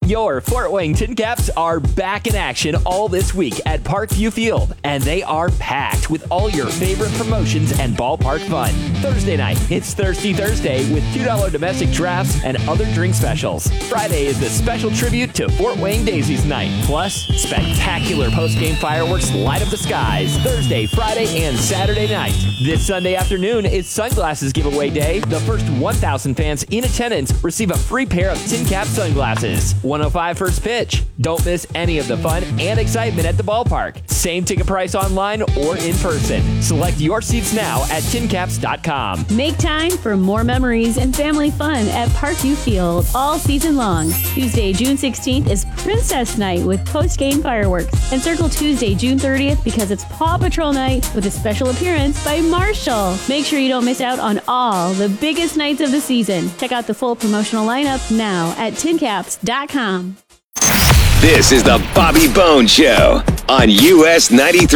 Your Fort Wayne Tin Caps are back in action all this week at Parkview Field, and they are packed with all your favorite promotions and ballpark fun. Thursday night, it's Thirsty Thursday with $2 domestic drafts and other drink specials. Friday is the special tribute to Fort Wayne Daisies Night. Plus, spectacular post-game fireworks light up the skies Thursday, Friday, and Saturday night. This Sunday afternoon is Sunglasses Giveaway Day. The first 1,000 fans in attendance receive a free pair of Tin Cap sunglasses. 105 first pitch. Don't miss any of the fun and excitement at the ballpark. Same ticket price online or in person. Select your seats now at tincaps.com. Make time for more memories and family fun at Parkview Field all season long. Tuesday, June 16th is Princess Night with post-game fireworks. And circle Tuesday, June 30th because it's Paw Patrol Night with a special appearance by Marshall. Make sure you don't miss out on all the biggest nights of the season. Check out the full promotional lineup now at tincaps.com. This is the Bobby Bones Show on US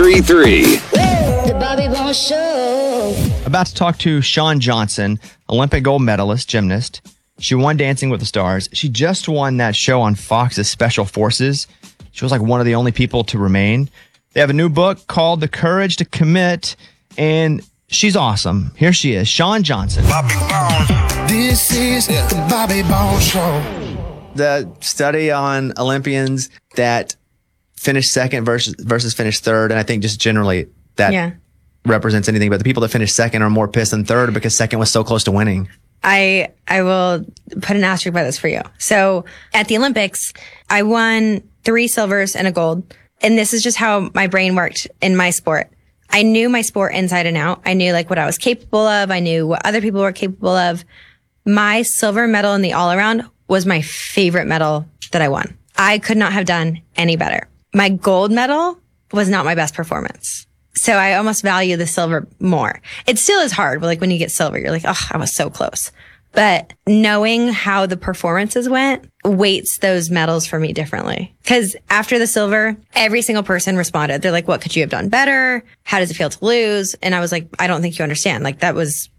93.3. The Bobby Bones Show. About to talk to Shawn Johnson, Olympic gold medalist, gymnast. She won Dancing with the Stars. She just won that show on Fox's Special Forces. She was like one of the only people to remain. They have a new book called The Courage to Commit, and she's awesome. Here she is, Shawn Johnson. Bobby Bones. This is the Bobby Bones Show. The study on Olympians that finished second versus finished third, and I think just generally that represents anything, but the people that finished second are more pissed than third because second was so close to winning. I will put an asterisk by this for you. So at the Olympics, I won 3 silvers and a gold. And this is just how my brain worked in my sport. I knew my sport inside and out. I knew like what I was capable of. I knew what other people were capable of. My silver medal in the all around was my favorite medal that I won. I could not have done any better. My gold medal was not my best performance. So I almost value the silver more. It still is hard, but like when you get silver, you're like, oh, I was so close. But knowing how the performances went weights those medals for me differently. Because after the silver, every single person responded. They're like, what could you have done better? How does it feel to lose? And I was like, I don't think you understand. Like that was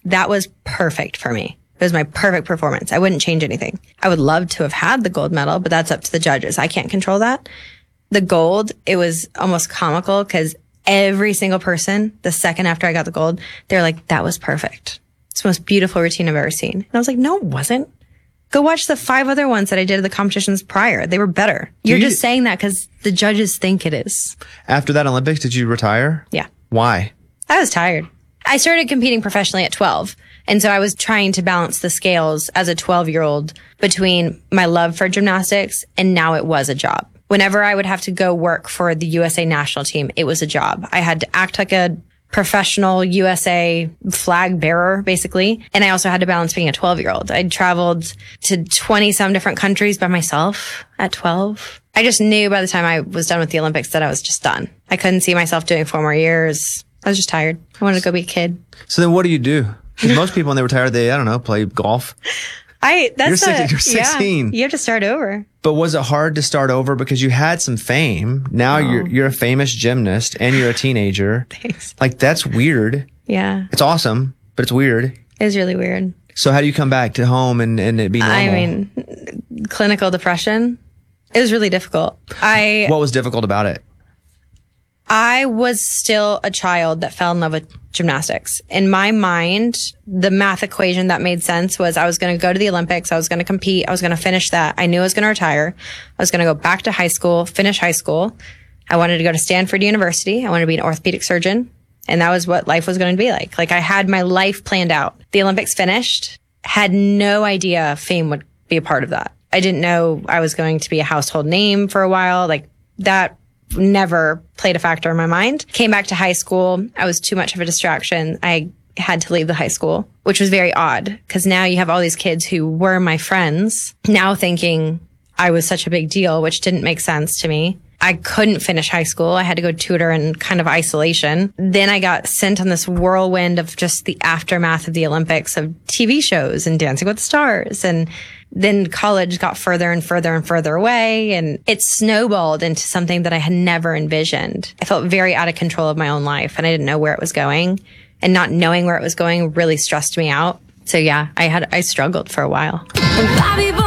perfect for me. It was my perfect performance. I wouldn't change anything. I would love to have had the gold medal, but that's up to the judges. I can't control that. The gold, it was almost comical because every single person, the second after I got the gold, they're like, that was perfect. It's the most beautiful routine I've ever seen. And I was like, no, it wasn't. Go watch the 5 other ones that I did at the competitions prior. They were better. You're just saying that because the judges think it is. After that Olympics, did you retire? Yeah. Why? I was tired. I started competing professionally at 12. And so I was trying to balance the scales as a 12-year-old between my love for gymnastics and now it was a job. Whenever I would have to go work for the USA national team, it was a job. I had to act like a professional USA flag bearer, basically. And I also had to balance being a 12-year-old. I traveled to 20-some different countries by myself at 12. I just knew by the time I was done with the Olympics that I was just done. I couldn't see myself doing 4 more years. I was just tired. I wanted to go be a kid. So then what do you do? Because most people when they retire, they, I don't know, play golf. You're 16. You have to start over. But was it hard to start over because you had some fame? Now you're a famous gymnast and you're a teenager. Thanks. Like that's weird. Yeah. It's awesome, but it's weird. It was really weird. So how do you come back to home and it be normal? I mean, clinical depression. It was really difficult. What was difficult about it? I was still a child that fell in love with gymnastics. In my mind, the math equation that made sense was I was going to go to the Olympics. I was going to compete. I was going to finish that. I knew I was going to retire. I was going to go back to high school, finish high school. I wanted to go to Stanford University. I wanted to be an orthopedic surgeon. And that was what life was going to be like. Like I had my life planned out. The Olympics finished, had no idea fame would be a part of that. I didn't know I was going to be a household name for a while. Like that never played a factor in my mind. Came back to high school. I was too much of a distraction. I had to leave the high school, which was very odd because now you have all these kids who were my friends now thinking I was such a big deal, which didn't make sense to me. I couldn't finish high school. I had to go tutor in kind of isolation. Then I got sent on this whirlwind of just the aftermath of the Olympics of TV shows and Dancing with the Stars. And then college got further and further and further away. And it snowballed into something that I had never envisioned. I felt very out of control of my own life and I didn't know where it was going. And not knowing where it was going really stressed me out. So yeah, I struggled for a while. Bobby